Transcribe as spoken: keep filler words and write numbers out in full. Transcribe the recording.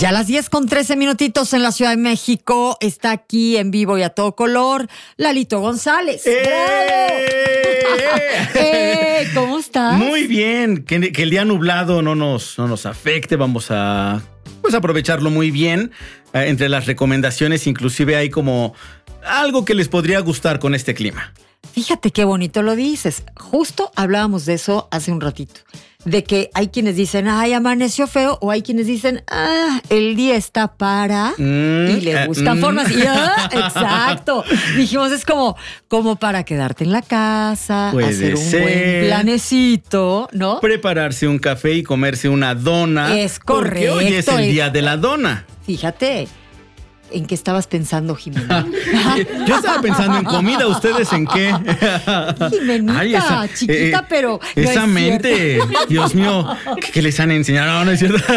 Ya a las diez con trece minutitos en la Ciudad de México está aquí en vivo y a todo color Lalito González. ¡Eh! ¡Eh! ¿Cómo estás? Muy bien, que, que el día nublado no nos, no nos afecte, vamos a pues aprovecharlo muy bien. Eh, entre las recomendaciones inclusive hay como algo que les podría gustar con este clima. Fíjate qué bonito lo dices. Justo hablábamos de eso hace un ratito. De que hay quienes dicen, ay, amaneció feo, o hay quienes dicen, ah, el día está para, mm, y le gustan uh, formas. Y, ah, exacto. Dijimos, es como, como para quedarte en la casa, Puede hacer un ser. buen planecito, ¿no? Prepararse un café y comerse una dona. Es correcto. Porque hoy es el día de la dona. Fíjate. ¿En qué estabas pensando, Jimena? Yo estaba pensando en comida, ¿ustedes en qué? Jimenita, Ay, esa, chiquita, eh, pero no esa es mente, cierto. Dios mío, ¿qué, qué les han enseñado? No, no es cierto.